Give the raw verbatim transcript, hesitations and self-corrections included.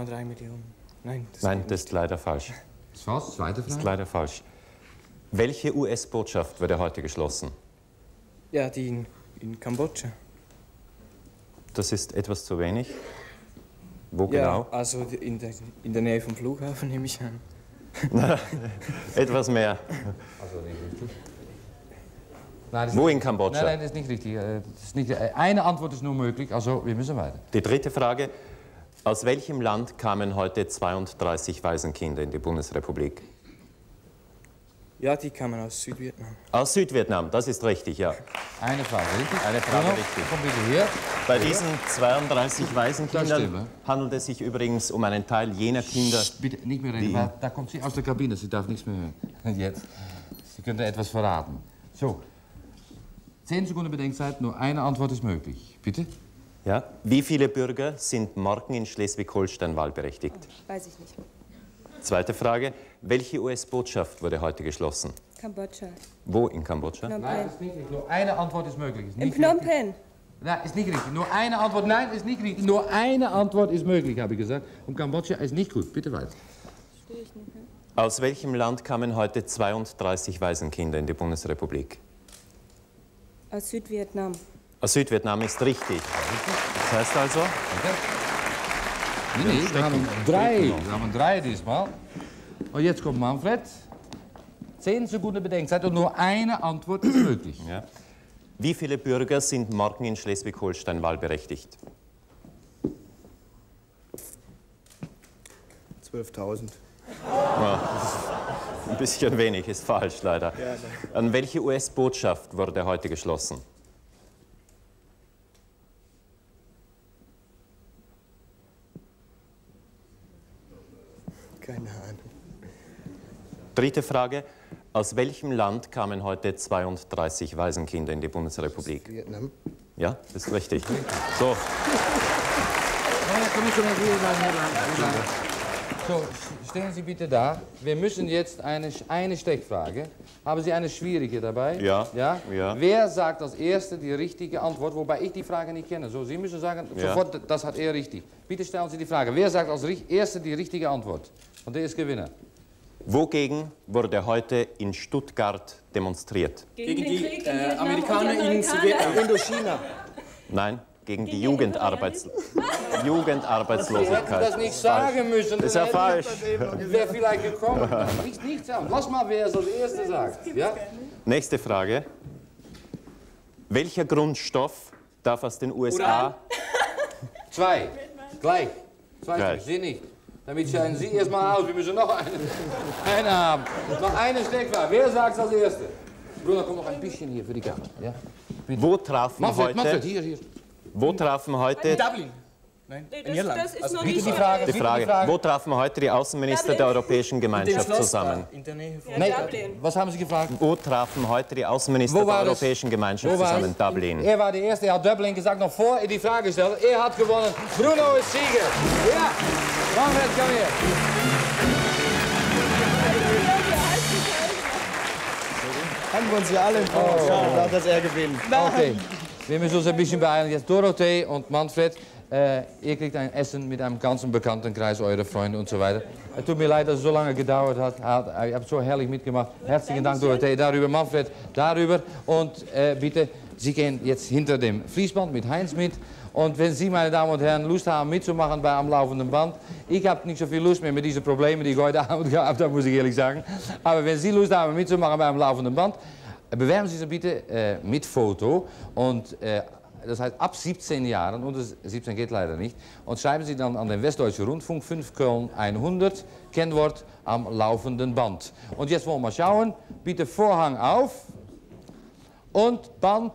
drei Millionen. Nein, das, Nein, das ist leider falsch. Das war's, zweite Frage. Das ist leider falsch. Welche U S-Botschaft wurde heute geschlossen? Ja, die in, in Kambodscha. Das ist etwas zu wenig. Wo Ja, genau? also in der, in der Nähe vom Flughafen nehme ich an. Etwas mehr. Also nicht richtig. Nein, Wo nicht, in Kambodscha? Nein, nein, das ist nicht richtig. Das ist nicht, eine Antwort ist nur möglich, also wir müssen weiter. Die dritte Frage. Aus welchem Land kamen heute zweiunddreißig Waisenkinder in die Bundesrepublik? Ja, die kamen aus Südvietnam. Aus Südvietnam, das ist richtig, ja. Eine Frage richtig. Eine Frage Bruno, richtig. komm bitte her. Bei diesen zweiunddreißig Das Waisenkindern stimmt. handelt es sich übrigens um einen Teil jener Kinder... Bitte nicht mehr reden, weil da kommt sie aus der Kabine, sie darf nichts mehr hören. Jetzt. Sie könnte etwas verraten. So. Zehn Sekunden Bedenkzeit, nur eine Antwort ist möglich. Bitte? Ja. Wie viele Bürger sind morgen in Schleswig-Holstein wahlberechtigt? Weiß ich nicht. Zweite Frage. Welche U S-Botschaft wurde heute geschlossen? Kambodscha. Wo in Kambodscha? Phnom Nein, Penh. das ist nicht richtig. Nur eine Antwort ist möglich. Ist In nicht Phnom richtig. Penh. Nein, ist nicht richtig. Nur eine Antwort. Nein, ist nicht richtig. Nur eine Antwort ist möglich, habe ich gesagt. Und Kambodscha ist nicht gut. Bitte weiter. Verstehe ich nicht, ne? Aus welchem Land kamen heute zweiunddreißig Waisenkinder in die Bundesrepublik? Aus Südvietnam. Aus Südvietnam ist richtig. Das heißt also? Nee, nee, wir haben drei. Wir haben drei diesmal. Und jetzt kommt Manfred. Zehn Sekunden Bedenkzeit und nur eine Antwort ist möglich. Ja. Wie viele Bürger sind morgen in Schleswig-Holstein wahlberechtigt? zwölftausend. Ein bisschen wenig, ist falsch leider. Ja, An welche U S-Botschaft wurde heute geschlossen? Keine Ahnung. Dritte Frage. Aus welchem Land kamen heute zweiunddreißig Waisenkinder in die Bundesrepublik? Vietnam. Ja, das ist richtig. So, So, stehen Sie bitte da. Wir müssen jetzt eine, eine Steckfrage. Haben Sie eine schwierige dabei? Ja. ja. Ja. Wer sagt als Erste die richtige Antwort, wobei ich die Frage nicht kenne? So, Sie müssen sagen, Ja. sofort, das hat er richtig. Bitte stellen Sie die Frage. Wer sagt als Erste die richtige Antwort? Und der ist Gewinner. wogegen wurde heute in Stuttgart demonstriert? Gegen den die Krieg in äh, Vietnam und Amerikaner die in Amerikaner. Südvietnam, Indochina. Nein, gegen die Gegen Jugendarbeits Sie hätten Jugendarbeitslosigkeit. das nicht sagen müssen. Das ist ja dann falsch. wäre vielleicht gekommen. Nicht, nicht sagen. Lass mal, wer es als Erste sagt. Ja? Nächste Frage. Welcher Grundstoff darf aus den U S A... Uran. Zwei. Gleich. Zwei Gleich. Stück. Sie nicht. Damit scheiden Sie erstmal aus. Wir müssen noch eine, eine haben. Noch eine Steckfrage. Wer sagt es als Erste? Bruno, komm noch ein bisschen hier für die Kamera. Ja? Wo trafen Manfred, heute... Manfred, hier, hier. Wo trafen heute... Dublin. Nein, Nee, in das, Irland. das ist Also noch bitte nicht die Frage. Die Bitte Frage, die Frage. wo trafen heute die Außenminister Dublin. der Europäischen in dem Gemeinschaft Schloss zusammen? da, in der Nähe von... Ja, Nee, Dublin. was haben Sie gefragt? Wo trafen heute die Außenminister Wo war der das? Europäischen Gemeinschaft Wo war zusammen? es? Dublin. Er war der Erste, er hat Dublin gesagt, noch vor er die Frage gestellt. Er hat gewonnen. Bruno ist Sieger. Ja, Manfred, komm her. Haben wir uns ja alle im Voraus. Schade, dass er gewinnt. Okay, wir müssen uns ein bisschen beeilen. Jetzt Dorothee und Manfred. Äh, ihr kriegt ein Essen mit einem ganzen Bekanntenkreis, eure Freunde und so weiter. Es tut mir leid, dass es so lange gedauert hat. Ihr habt so herrlich mitgemacht. Herzlichen Dank, Dorothee. Darüber, Manfred, darüber. Und äh, bitte, Sie gehen jetzt hinter dem Fließband mit Heinz mit. Und wenn Sie, meine Damen und Herren, Lust haben mitzumachen bei Am laufenden Band, ich habe nicht so viel Lust mehr mit diesen Problemen, die ich heute Abend gehabt habe, muss ich ehrlich sagen. Aber wenn Sie Lust haben mitzumachen bei Am laufenden Band, bewerben Sie sich bitte äh, mit Foto und äh, das heißt ab siebzehn Jahren, unter siebzehn geht leider nicht, und schreiben Sie dann an den Westdeutschen Rundfunk fünf Köln hundert, Kennwort Am laufenden Band. Und jetzt wollen wir mal schauen, bitte Vorhang auf und Band